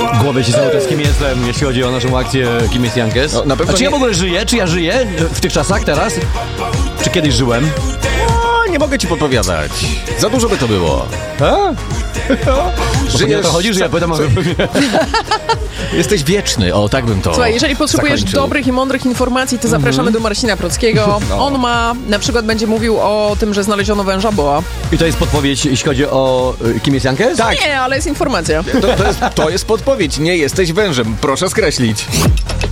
głowie się cały czas, kim jestem, jeśli chodzi o naszą akcję Kim jest Jankes. No, na pewno A czy ja nie- w ogóle żyję? Czy ja żyję w tych czasach teraz? Czy kiedyś żyłem? O, nie mogę ci podpowiadać. Za dużo by to było. Bo nie o to chodzi, że ja pytam, Jesteś wieczny, o tak bym to Słuchaj, jeżeli potrzebujesz zakończył. dobrych i mądrych informacji, to zapraszamy do Marcina Prockiego. On ma, na przykład będzie mówił o tym, że znaleziono węża boa. I to jest podpowiedź, jeśli chodzi o Kim jest Jankes? Tak. Nie, ale jest informacja. To jest podpowiedź. Nie jesteś wężem. Proszę skreślić.